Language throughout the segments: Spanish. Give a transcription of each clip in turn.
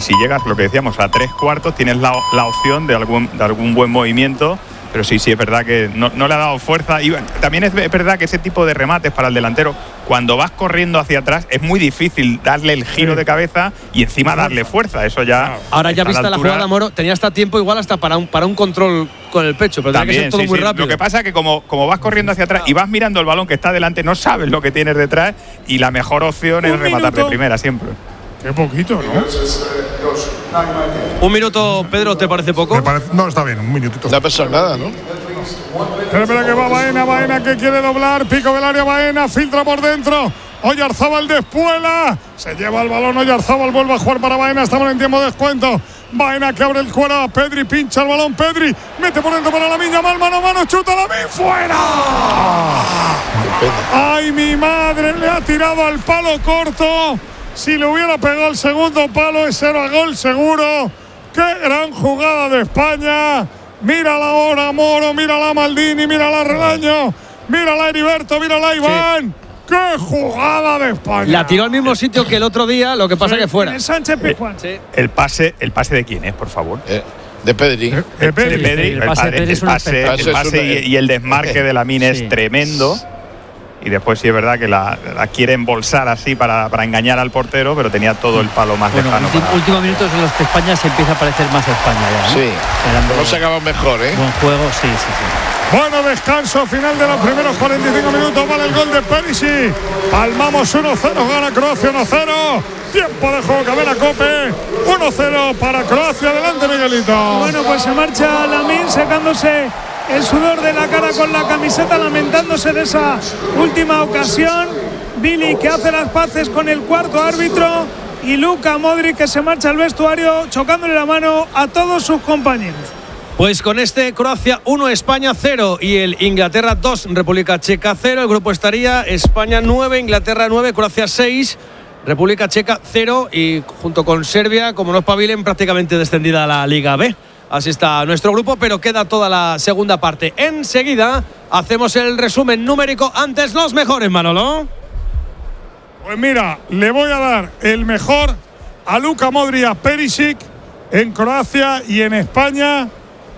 si llegas, lo que decíamos, a 3/4, tienes la opción de algún buen movimiento. Pero sí, es verdad que no le ha dado fuerza. Y también es verdad que ese tipo de remates para el delantero, cuando vas corriendo hacia atrás, es muy difícil darle el giro de cabeza y encima darle fuerza. Eso ya. Ahora ya vista la jugada, Moro, tenía hasta tiempo igual hasta para un control con el pecho, pero también, tiene que ser todo muy rápido. Lo que pasa es que como vas corriendo hacia atrás y vas mirando el balón que está delante, no sabes lo que tienes detrás y la mejor opción es rematar de primera siempre. Qué poquito, ¿no? Un minuto, Pedro, ¿te parece poco? No, está bien, un minutito. No pasa nada, ¿no? Espera que va Baena que quiere doblar, pico del área Baena, filtra por dentro. Oyarzábal despuela, se lleva el balón, Oyarzábal vuelve a jugar para Baena, estamos en tiempo de descuento. Baena que abre el cuero a Pedri, pincha el balón Pedri, mete por dentro para Lamine Yamal, mano a mano, chuta Lamine, ¡fuera! ¡Ay, mi madre! Le ha tirado al palo corto. Si le hubiera pegado el segundo palo, ese era gol seguro. ¡Qué gran jugada de España! Mírala ahora, Moro, mírala Maldini, mírala Relaño, mírala Heriberto, mírala Iván. Sí. ¡Qué jugada de España! La tiró al mismo sitio que el otro día, lo que pasa que fuera. Sánchez Pizjuán. Sí. ¿El pase de quién es, por favor? De Pedri. De Pedri. El pase y el desmarque de Lamine es tremendo. Y después sí es verdad que la quiere embolsar así para engañar al portero, pero tenía todo el palo más lejano. Últimos minutos en los que España se empieza a parecer más a España ya, ¿no? Sí, no se acaba mejor, ¿eh? Buen juego, sí. Bueno, descanso final de los primeros 45 minutos, vale el gol de Perisic. Palmamos 1-0, gana Croacia 1-0. Tiempo de juego, Cadena COPE. 1-0 para Croacia, adelante Miguelito. Bueno, pues se marcha Lamine secándose el sudor de la cara con la camiseta, lamentándose de esa última ocasión. Billy que hace las paces con el cuarto árbitro y Luka Modric que se marcha al vestuario chocándole la mano a todos sus compañeros. Pues con este Croacia 1, España 0 y el Inglaterra 2, República Checa 0. El grupo estaría España 9, Inglaterra 9, Croacia 6, República Checa 0 y junto con Serbia, como no espabilen, prácticamente descendida a la Liga B. Así está nuestro grupo, pero queda toda la segunda parte. Enseguida hacemos el resumen numérico. Antes los mejores, Manolo. Pues mira, le voy a dar el mejor a Luka Modric, a Perisic en Croacia, y en España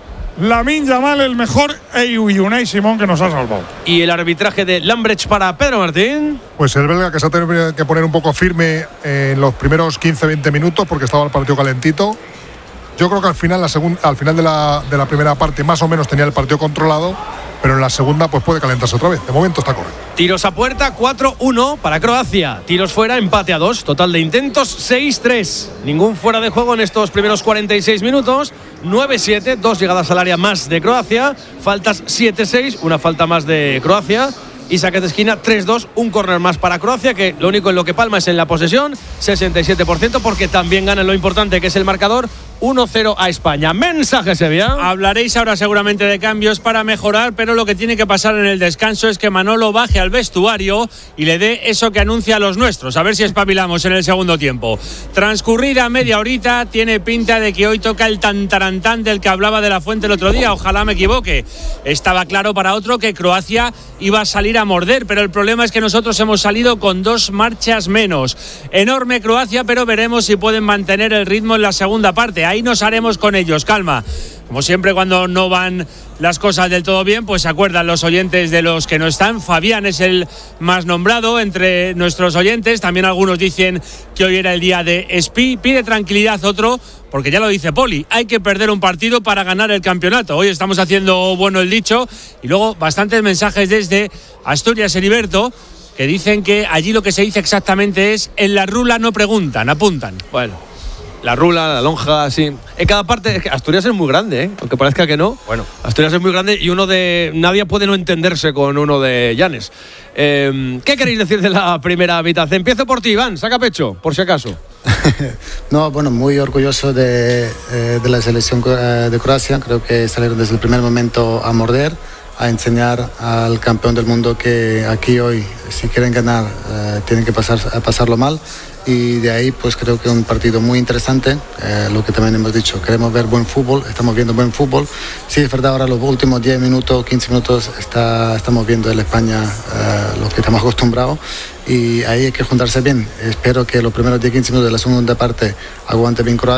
Lamine Yamal el mejor y Unai Simón que nos ha salvado. Y el arbitraje de Lambrecht para Pedro Martín. Pues el belga que se ha tenido que poner un poco firme en los primeros 15-20 minutos porque estaba el partido calentito. Yo creo que al final de la primera parte más o menos tenía el partido controlado, pero en la segunda pues puede calentarse otra vez. De momento está correcto. Tiros a puerta 4-1 para Croacia. Tiros fuera, empate a 2. Total de intentos 6-3. Ningún fuera de juego en estos primeros 46 minutos. 9-7, 2 llegadas al área más de Croacia. Faltas 7-6, una falta más de Croacia. Y saques de esquina 3-2, un córner más para Croacia, que lo único en lo que palma es en la posesión, 67%, porque también gana lo importante que es el marcador, 1-0 a España. Mensaje, Sevilla. Hablaréis ahora seguramente de cambios para mejorar, pero lo que tiene que pasar en el descanso es que Manolo baje al vestuario y le dé eso que anuncia a los nuestros, a ver si espabilamos en el segundo tiempo. Transcurrida media horita, tiene pinta de que hoy toca el tantarantán del que hablaba de la Fuente el otro día, ojalá me equivoque. Estaba claro para otro que Croacia iba a salir a morder, pero el problema es que nosotros hemos salido con 2 marchas menos. Enorme Croacia, pero veremos si pueden mantener el ritmo en la segunda parte. Ahí nos haremos con ellos, calma. Como siempre, cuando no van las cosas del todo bien, pues se acuerdan los oyentes de los que no están. Fabián es el más nombrado entre nuestros oyentes. También algunos dicen que hoy era el día de Espi. Pide tranquilidad otro, porque ya lo dice Poli, hay que perder un partido para ganar el campeonato. Hoy estamos haciendo bueno el dicho. Y luego bastantes mensajes desde Asturias, Heriberto, que dicen que allí lo que se dice exactamente es en la rula no preguntan, apuntan. Bueno. La rula, la lonja, sí. En cada parte, es que Asturias es muy grande, ¿eh? Aunque parezca que no. Bueno, Asturias es muy grande y nadie puede no entenderse con uno de Llanes. ¿Qué queréis decir de la primera mitad? Empiezo por ti, Iván, saca pecho, por si acaso. No, bueno, muy orgulloso de la selección de Croacia. Creo que salieron desde el primer momento a morder, a enseñar al campeón del mundo que aquí hoy, si quieren ganar, tienen que pasarlo mal. Y de ahí pues creo que un partido muy interesante, lo que también hemos dicho, queremos ver buen fútbol, estamos viendo buen fútbol. Sí, es verdad, ahora los últimos 10 minutos, 15 minutos estamos viendo en España lo que estamos acostumbrados, y ahí hay que juntarse bien. Espero que los primeros 10-15 minutos de la segunda parte aguante bien Croacia.